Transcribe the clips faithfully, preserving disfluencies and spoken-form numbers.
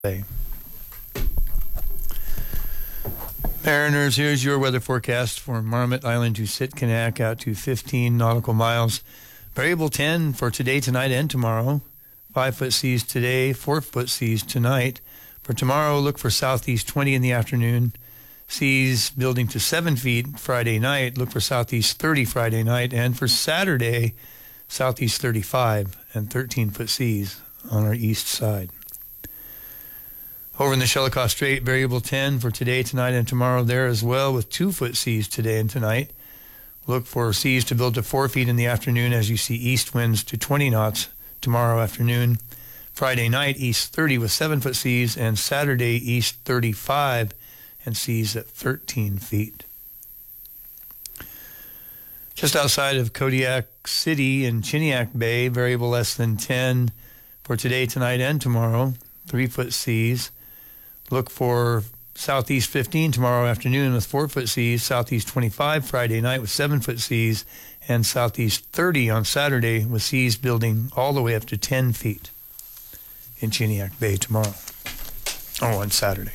Mariners, here's your weather forecast for Marmot Island to Sitkinak out to fifteen nautical miles. Variable ten for today, tonight, and tomorrow. Five foot seas today, four foot seas tonight. For tomorrow, look for southeast twenty in the afternoon. Seas building to seven feet Friday night. Look for southeast thirty Friday night. And for Saturday, southeast thirty-five and thirteen foot seas on our east side. Over in the Shelikof Strait, variable ten for today, tonight, and tomorrow there as well, with two foot seas today and tonight. Look for seas to build to four feet in the afternoon as you see east winds to twenty knots tomorrow afternoon. Friday night, east thirty with seven foot seas, and Saturday, east thirty-five and seas at thirteen feet. Just outside of Kodiak City in Chiniak Bay, variable less than ten for today, tonight, and tomorrow, three foot seas. Look for southeast fifteen tomorrow afternoon with four foot seas, southeast twenty-five Friday night with seven foot seas, and southeast thirty on Saturday with seas building all the way up to ten feet in Chiniak Bay tomorrow. Oh, on Saturday.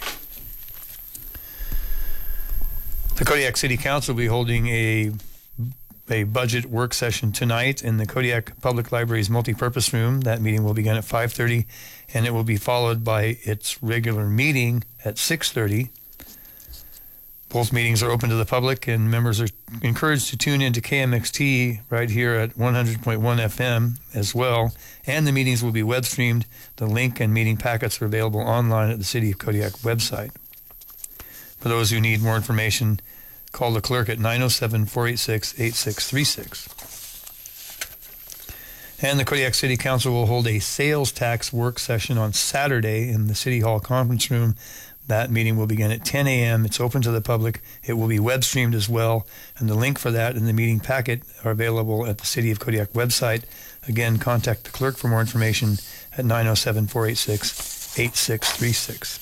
The Kodiak City Council will be holding a a budget work session tonight in the Kodiak Public Library's multipurpose room. That meeting will begin at five thirty, and it will be followed by its regular meeting at six thirty. Both meetings are open to the public, and members are encouraged to tune into K M X T right here at one hundred point one F M as well, and the meetings will be web streamed. The link and meeting packets are available online at the City of Kodiak website. For those who need more information, call the clerk at nine oh seven, four eight six, eight six three six. And the Kodiak City Council will hold a sales tax work session on Saturday in the City Hall conference room. That meeting will begin at ten A M It's open to the public. It will be web streamed as well, and the link for that and the meeting packet are available at the City of Kodiak website. Again, contact the clerk for more information at nine oh seven, four eight six, eight six three six.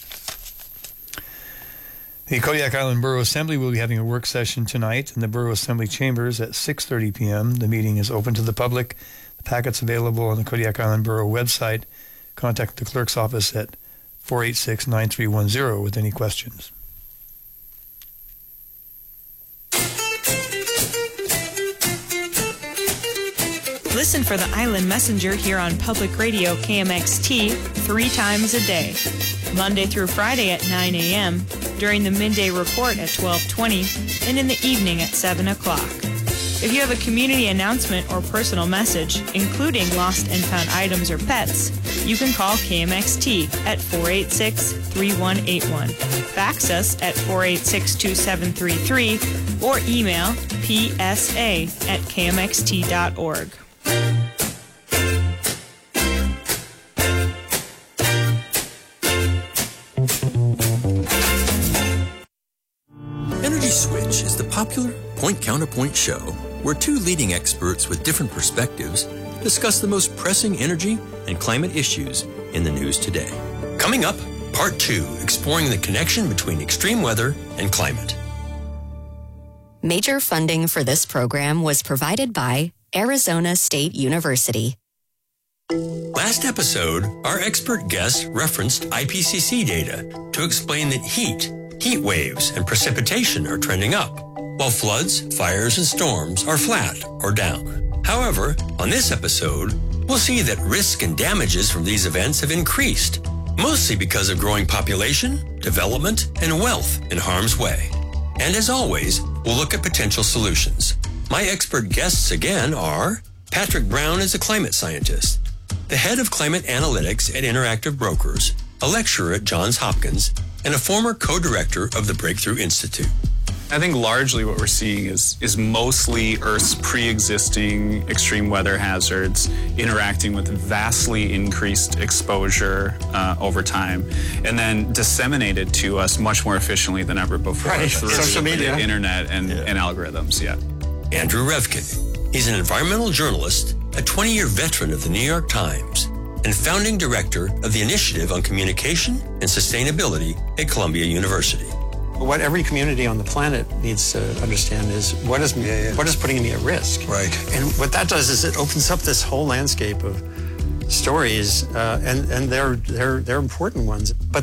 The Kodiak Island Borough Assembly will be having a work session tonight in the Borough Assembly Chambers at six thirty P M The meeting is open to the public. The packet's available on the Kodiak Island Borough website. Contact the clerk's office at four eight six, nine three one zero with any questions. Listen for the Island Messenger here on Public Radio K M X T three times a day, Monday through Friday at nine A M, during the midday report at twelve twenty, and in the evening at seven o'clock. If you have a community announcement or personal message, including lost and found items or pets, you can call K M X T at four eight six, three one eight one, fax us at four eight six, two seven three three, or email p s a at k m x t dot org. Energy Switch is the popular point-counterpoint show where two leading experts with different perspectives discuss the most pressing energy and climate issues in the news today. Coming up, part two, exploring the connection between extreme weather and climate. Major funding for this program was provided by Arizona State University. Last episode, our expert guests referenced I P C C data to explain that heat, heat waves, and precipitation are trending up, while floods, fires, and storms are flat or down. However, on this episode, we'll see that risk and damages from these events have increased, mostly because of growing population, development, and wealth in harm's way. And as always, we'll look at potential solutions. My expert guests again are Patrick Brown is a climate scientist, the head of climate analytics at Interactive Brokers, a lecturer at Johns Hopkins, and a former co-director of the Breakthrough Institute. I think largely what we're seeing is is mostly Earth's pre-existing extreme weather hazards interacting with vastly increased exposure uh, over time, and then disseminated to us much more efficiently than ever before right. through social media, the internet, and, yeah. and algorithms. Yeah. Andrew Revkin. He's an environmental journalist, a twenty-year veteran of the New York Times, and founding director of the Initiative on Communication and Sustainability at Columbia University. What every community on the planet needs to understand is what is yeah, yeah. what is putting me at risk. Right. And what that does is it opens up this whole landscape of stories, uh, and and they're they're they're important ones. But